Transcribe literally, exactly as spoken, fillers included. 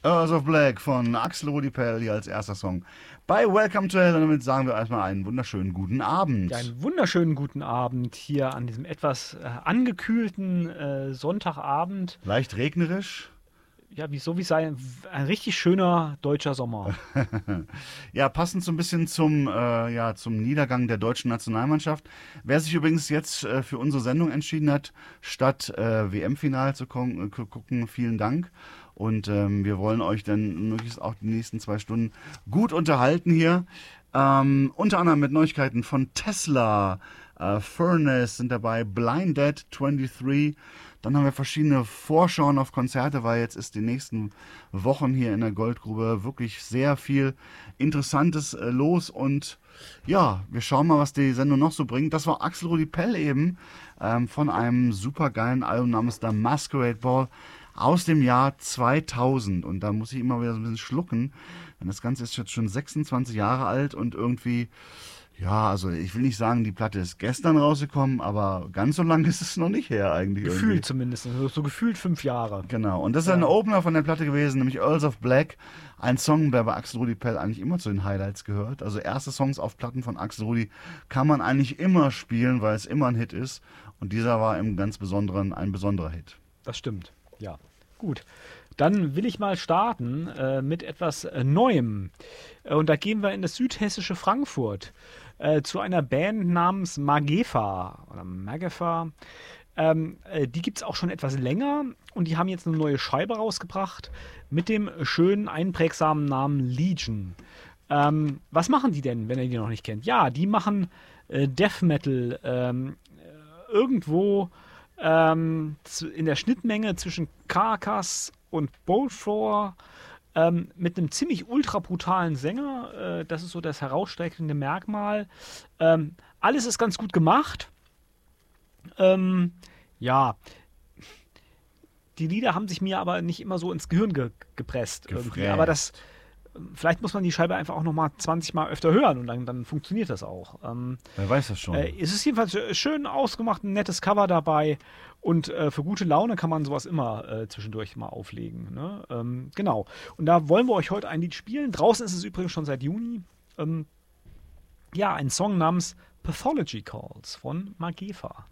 Earls of Black von Axel Rudi Pell hier als erster Song bei Welcome to Hell. Und damit sagen wir erstmal einen wunderschönen guten Abend. Ja, einen wunderschönen guten Abend hier an diesem etwas äh, angekühlten äh, Sonntagabend. Leicht regnerisch. Ja, wie so wie sein ein richtig schöner deutscher Sommer. Ja, passend so ein bisschen zum, äh, ja, zum Niedergang der deutschen Nationalmannschaft. Wer sich übrigens jetzt äh, für unsere Sendung entschieden hat, statt äh, W M-Final zu gu gucken, vielen Dank. Und ähm, wir wollen euch dann möglichst auch die nächsten zwei Stunden gut unterhalten hier. Ähm, unter anderem mit Neuigkeiten von Tesla, äh, Furnace sind dabei, Blind Dead dreiundzwanzig. Dann haben wir verschiedene Vorschauen auf Konzerte, weil jetzt ist die nächsten Wochen hier in der Goldgrube wirklich sehr viel Interessantes äh, los. Und ja, wir schauen mal, was die Sendung noch so bringt. Das war Axel Rudi Pell eben ähm, von einem supergeilen Album namens The Masquerade Ball aus dem Jahr zweitausend. Und da muss ich immer wieder so ein bisschen schlucken, denn das Ganze ist jetzt schon sechsundzwanzig Jahre alt und irgendwie... Ja, also ich will nicht sagen, die Platte ist gestern rausgekommen, aber ganz so lang ist es noch nicht her eigentlich. Gefühlt irgendwie. zumindest, so, so gefühlt fünf Jahre. Genau, und das ist Ja. ein Opener von der Platte gewesen, nämlich Earls of Black. Ein Song, der bei Axel Rudi Pell eigentlich immer zu den Highlights gehört. Also erste Songs auf Platten von Axel Rudi kann man eigentlich immer spielen, weil es immer ein Hit ist. Und dieser war im ganz Besonderen ein besonderer Hit. Das stimmt, ja. Gut. Dann will ich mal starten äh, mit etwas äh, Neuem. Äh, und da gehen wir in das südhessische Frankfurt äh, zu einer Band namens Magefa oder Magefa. Ähm, äh, die gibt es auch schon etwas länger und die haben jetzt eine neue Scheibe rausgebracht mit dem schönen, einprägsamen Namen Legion. Ähm, was machen die denn, wenn ihr die noch nicht kennt? Ja, die machen äh, Death Metal ähm, äh, irgendwo ähm, zu, in der Schnittmenge zwischen Carcass und Bolt-Thrower ähm, mit einem ziemlich ultra brutalen Sänger. Äh, das ist so das herausstechende Merkmal. Ähm, alles ist ganz gut gemacht. Ähm, ja, die Lieder haben sich mir aber nicht immer so ins Gehirn ge gepresst. Irgendwie. Gefräst. Aber das, vielleicht muss man die Scheibe einfach auch nochmal zwanzig Mal öfter hören und dann, dann funktioniert das auch. Ähm, Wer weiß das schon. äh, es ist jedenfalls äh, schön ausgemacht, ein nettes Cover dabei und äh, für gute Laune kann man sowas immer äh, zwischendurch mal auflegen. Ne? Ähm, genau. Und da wollen wir euch heute ein Lied spielen. Draußen ist es übrigens schon seit Juni. Ähm, ja, ein Song namens Pathology Calls von Magefa.